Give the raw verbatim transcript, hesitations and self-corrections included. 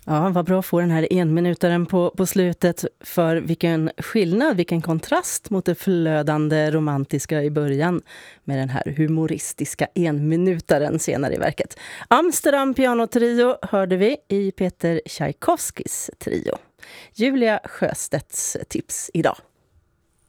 Ja, vad bra att få den här enminutaren på, på slutet, för vilken skillnad, vilken kontrast mot det flödande romantiska i början med den här humoristiska enminutaren senare i verket. Amsterdam pianotrio hörde vi i Peter Tchaikovskys trio. Julia Sjöstedts tips idag.